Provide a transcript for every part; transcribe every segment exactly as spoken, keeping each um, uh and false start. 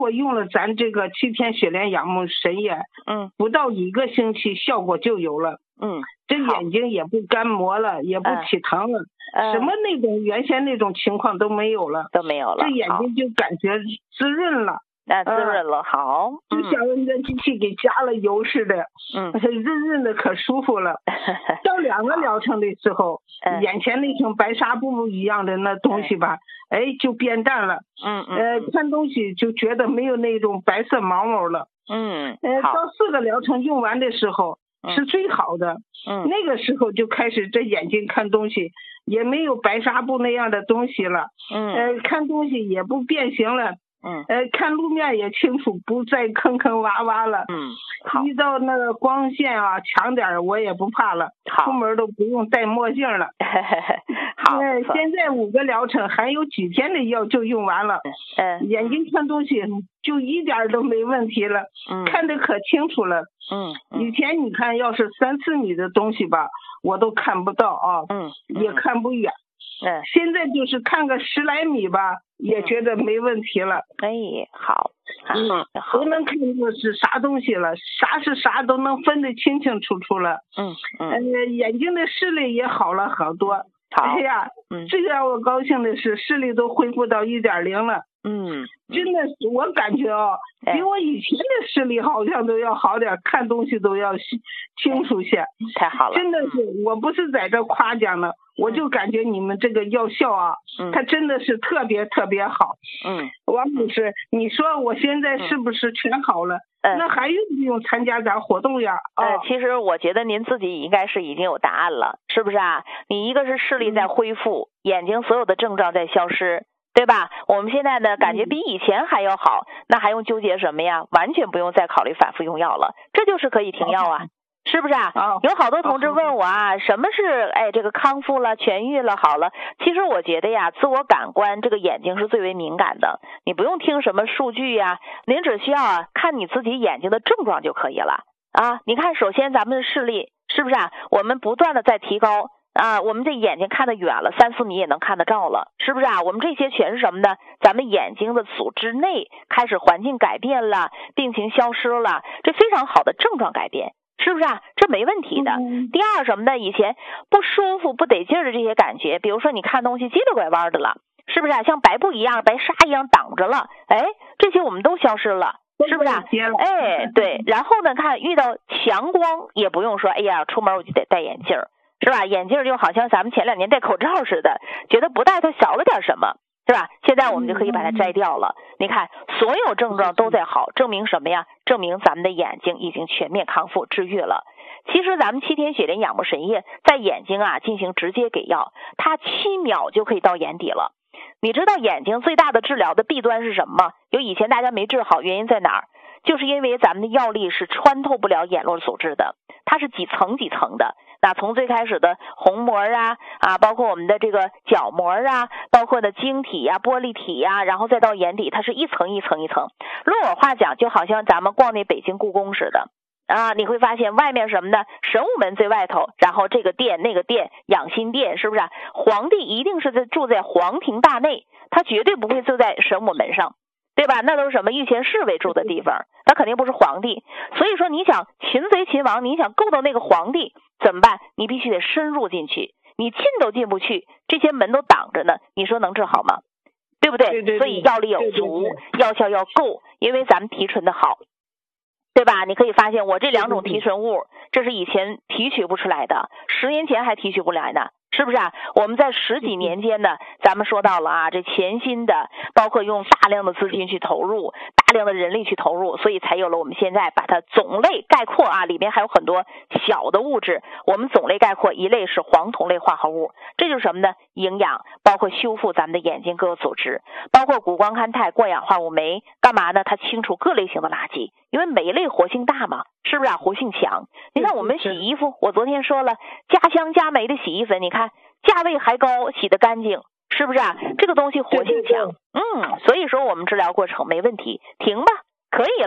我用了咱这个七天雪莲养目神液， 嗯， 不到一个星期效果就有了。 嗯， 这眼睛也不干磨了，也不起疼了， 嗯、 什么那种原先那种情况都没有了， 都没有了。 这眼睛就感觉滋润了。 那滋润了，好， 就像那个机器给加了油似的， 嗯， 润润的可舒服了。到两个疗程的时候，眼前那层白纱布一样的那东西吧，哎，就变淡了。 嗯嗯， 呃，看东西就觉得没有那种白色毛毛了。 嗯， 呃，到四个疗程用完的时候是最好的。 嗯， 那个时候就开始这眼睛看东西也没有白纱布那样的东西了。 嗯， 呃，看东西也不变形了。 嗯， 呃，看路面也清楚，不再坑坑洼洼了。 嗯，好。 遇到那个光线啊强点我也不怕了。 好， 出门都不用戴墨镜了。 好。 呃，现在五个疗程还有几天的药就用完了。 嗯。 眼睛看东西就一点都没问题了。 嗯。 看得可清楚了。 嗯。 以前你看，要是三四米的东西吧，我都看不到啊。 嗯。 也看不远。 嗯。 现在就是看个十来米吧。也觉得没问题了。 哎，好， 嗯，都能看出是啥东西了，啥是啥都能分得清清楚楚了。 嗯嗯， 呃，眼睛的视力也好了好多。 好， 哎呀， 嗯， 最让我高兴的是视力都恢复到一点零了。 嗯， 真的是我感觉哦， 哎、 比我以前的视力好像都要好点，看东西都要清楚些。 太好了， 真的是，嗯、我不是在这夸奖的。我就感觉你们这个药效啊， 嗯、 它真的是特别特别好。 嗯， 王女士，你说我现在是不是全好了？ 嗯， 那还用不用参加咱活动呀？ 呃、 哦， 其实我觉得您自己应该是已经有答案了，是不是啊？你一个是视力在恢复，嗯、眼睛所有的症状在消失，对吧？我们现在呢，感觉比以前还要好，嗯、那还用纠结什么呀？完全不用再考虑反复用药了，这就是可以停药啊。是不是啊？ 哦、 有好多同志问我啊，什么是哎这个康复了、痊愈了、好了？其实我觉得呀，自我感官这个眼睛是最为敏感的，你不用听什么数据呀，您只需要啊看你自己眼睛的症状就可以了啊。你看，首先咱们的视力是不是啊？我们不断的在提高啊，我们这眼睛看得远了，三四米也能看得着了，是不是啊？我们这些全是什么呢？咱们眼睛的组织内开始环境改变了，病情消失了，这非常好的症状改变。是不是啊？这没问题的。 嗯、 第二什么呢？以前不舒服、不得劲儿的这些感觉，比如说你看东西叽里拐弯的了，是不是啊？像白布一样、白纱一样挡着了，哎，这些我们都消失了，是不是啊？哎，对。然后呢，看遇到强光也不用说，哎呀，出门我就得戴眼镜，是吧？眼镜就好像咱们前两年戴口罩似的，觉得不戴它少了点什么。是吧？现在我们就可以把它摘掉了。嗯、你看，所有症状都在好，证明什么呀？证明咱们的眼睛已经全面康复治愈了。其实咱们七天雪莲养目神液在眼睛啊进行直接给药，它七秒就可以到眼底了。你知道眼睛最大的治疗的弊端是什么吗？有以前大家没治好，原因在哪儿？就是因为咱们的药力是穿透不了眼络组织的，它是几层几层的。那从最开始的虹膜啊啊，包括我们的这个角膜啊，包括的晶体呀、啊、玻璃体呀、啊，然后再到眼底，它是一层一层一层。论我话讲，就好像咱们逛那北京故宫似的啊，你会发现外面什么呢？神武门最外头，然后这个殿那个殿，养心殿，是不是啊？皇帝一定是在住在皇庭大内，他绝对不会住在神武门上。对吧？那都是什么御前侍卫住的地方，那肯定不是皇帝。所以说，你想擒贼擒王，你想够到那个皇帝怎么办？你必须得深入进去，你进都进不去，这些门都挡着呢。你说能治好吗？对不对？ 对对对， 所以药力有足， 对对对， 药效要够，因为咱们提纯的好，对吧？你可以发现我这两种提纯物，这是以前提取不出来的，十年前还提取不来呢。是不是啊？我们在十几年间呢，咱们说到了啊，这全新的，包括用大量的资金去投入，大量的人力去投入，所以才有了我们现在把它种类概括啊，里面还有很多小的物质，我们种类概括，一类是黄酮类化合物，这就是什么呢？营养，包括修复咱们的眼睛各个组织，包括谷胱甘肽、过氧化物酶，干嘛呢？它清除各类型的垃圾，因为每类活性大嘛，是不是啊？活性强。你看我们洗衣服，我昨天说了，加香加酶的洗衣粉，你看价位还高，洗得干净，是不是啊？这个东西活性强，嗯，所以说我们治疗过程没问题，停吧，可以了。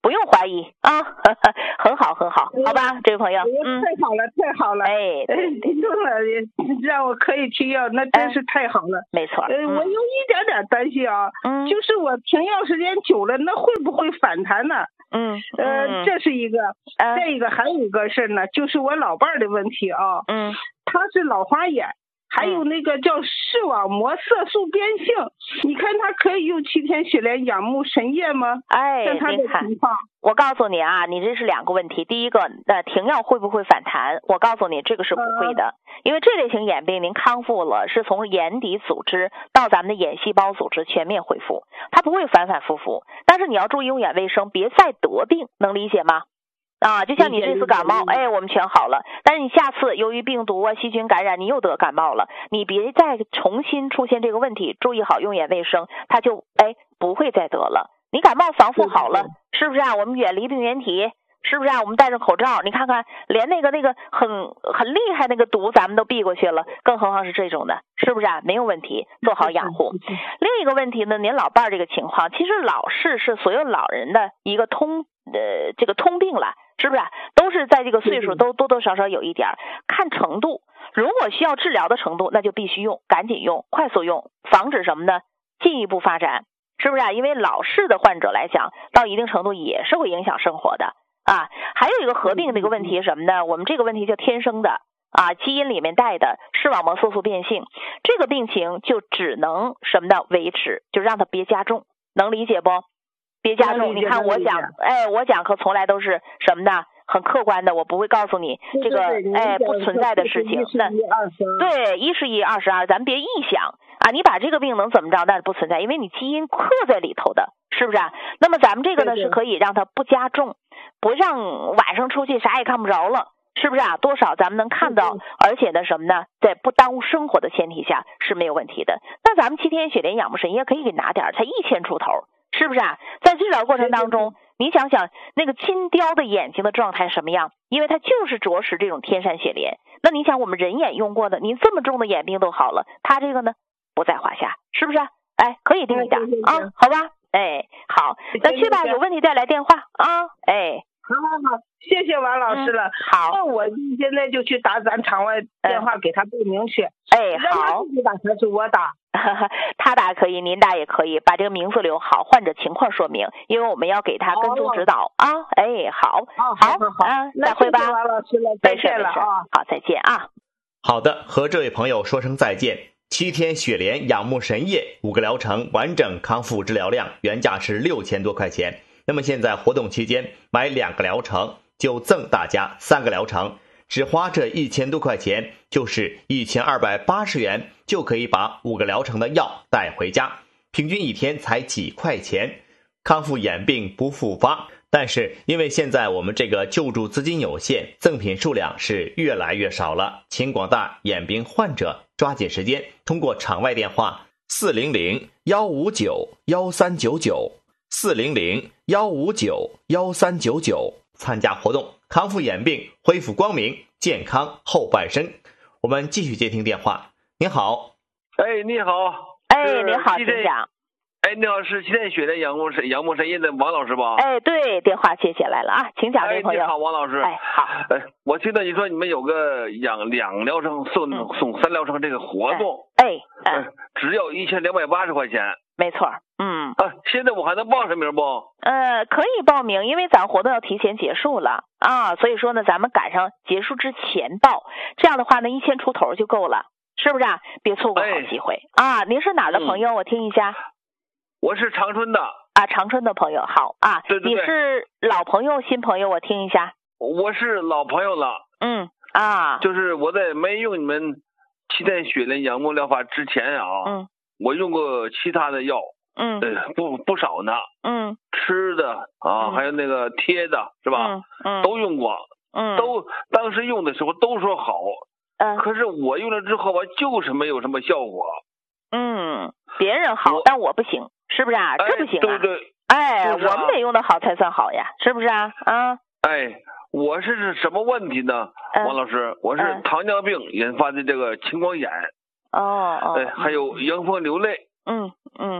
不用怀疑啊，呵呵很好很好，好吧，这位朋友， 嗯，太好了太好了， 哎， 听中了，让我可以停药，那真是太好了， 没错。 呃，我有一点点担心啊， 嗯， 就是我停药时间久了，那会不会反弹呢？ 嗯， 呃，这是一个，再一个还有一个事呢，就是我老伴儿的问题啊， 嗯， 他是老花眼。还有那个叫视网膜色素变性，你看他可以用七天雪莲养目神液吗？ 哎， 像他的情况， 我告诉你啊，你这是两个问题。第一个，呃，停药会不会反弹？我告诉你，这个是不会的，嗯、因为这类型眼病您康复了，是从眼底组织到咱们的眼细胞组织全面恢复，它不会反反复复。但是你要注意用眼卫生，别再得病，能理解吗？啊，就像你这次感冒，哎，我们全好了。但是你下次由于病毒啊、细菌感染，你又得感冒了，你别再重新出现这个问题。注意好用眼卫生，它就哎不会再得了。你感冒防护好了，是不是啊？我们远离病原体，是不是啊？我们戴着口罩，你看看，连那个那个很很厉害那个毒咱们都避过去了，更何况是这种的，是不是啊？没有问题，做好养护。另一个问题呢，您老伴儿这个情况，其实老视是所有老人的一个通呃这个通病了。是不是、啊、都是在这个岁数都多多少少有一点，看程度。如果需要治疗的程度，那就必须用，赶紧用，快速用，防止什么呢？进一步发展，是不是啊？因为老视的患者来讲，到一定程度也是会影响生活的啊。还有一个合并的一个问题是什么呢？我们这个问题叫天生的啊，基因里面带的视网膜色素变性，这个病情就只能什么呢？维持，就让它别加重，能理解不？别加重，你看我讲，哎，我讲课从来都是什么呢？很客观的，我不会告诉你这个哎不存在的事情。那对，一是一，二是二，咱别臆想啊！你把这个病能怎么着？那是不存在，因为你基因刻在里头的，是不是啊？那么咱们这个呢是可以让它不加重，不让晚上出去啥也看不着了，是不是啊？多少咱们能看到，而且呢什么呢？在不耽误生活的前提下是没有问题的。那咱们七天雪莲养目神液可以给拿点，才一千出头。是不是啊？在治疗过程当中，你想想那个金雕的眼睛的状态什么样？因为它就是着实这种天山雪莲。那你想我们人眼用过的，您这么重的眼病都好了，它这个呢不在话下，是不是啊？哎，可以定一下啊，好吧？哎，好，那去吧，有问题再来电话啊，哎。 好好好，谢谢王老师了。 嗯、好， 那我现在就去打咱场外电话给他报名去。 哎，好。 让他自己打还是我打？ 他打可以，您打也可以，把这个名字留好，患者情况说明，因为我们要给他跟踪指导、哦、啊。哎，好， 好，好，好，好啊，再会吧。 王老师了，再见了啊。 好，再见啊。 好的，和这位朋友说声再见。七天雪莲养目神液五个疗程完整康复治疗量原价是六千多块钱，那么现在活动期间买两个疗程就赠大家三个疗程，只花这一千多块钱，就是一千二百八十元就可以把五个疗程的药带回家，平均一天才几块钱，康复眼病不复发。但是因为现在我们这个救助资金有限，赠品数量是越来越少了，请广大眼病患者抓紧时间，通过场外电话四零零幺五九幺三九九四零零幺五九幺三九九参加活动，康复眼病，恢复光明，健康后半生。我们继续接听电话。您好。 哎，你好。 哎，您好，请讲。 哎，你好，是七天雪莲养目神养目神液的王老师吧？ 哎，对，电话接起来了啊，请讲，这位朋友。 哎，你好，王老师。 哎，好。 哎，我听到你说你们有个养两疗程送、嗯、送三疗程这个活动。 哎，哎， 哎只要一千两百八十块钱。 没错，嗯。 啊，现在我还能报上名不？ 呃，可以报名，因为咱活动要提前结束了啊，所以说呢，咱们赶上结束之前报，这样的话呢，一千出头就够了，是不是啊？别错过好机会、哎、啊！您是哪儿的朋友？嗯、我听一下。 我是长春的啊，长春的朋友，好啊。 对对对。 你是老朋友、新朋友？我听一下。 我是老朋友了。 嗯啊， 就是我在没用你们七天雪莲养目疗法之前啊， 嗯， 我用过其他的药， 嗯， 呃，不不少呢， 嗯， 吃的啊、嗯，还有那个贴的，是吧？ 嗯嗯， 都用过， 嗯， 都当时用的时候都说好， 嗯， 可是我用了之后吧，就是没有什么效果。 嗯，别人好，但我不行。是不是啊？这不行啊！ 对对， 哎， 啊、 我们得用的好才算好呀，是不是啊？啊， 哎，我是什么问题呢？ 嗯、 王老师，我是糖尿病引发的这个青光眼。 哦哦。 哎，还有迎风流泪。 嗯嗯。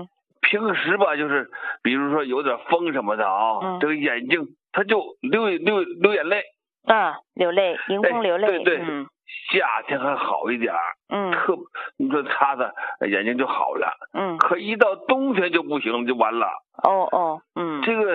平时吧，就是比如说有点风什么的啊， 嗯、 这个眼睛他就流流流眼泪啊，流泪，迎风流泪。 对对， 嗯、 夏天还好一点， 嗯， 特你说擦擦眼睛就好了， 嗯， 可一到冬天就不行了，就完了。 哦哦，嗯， 这个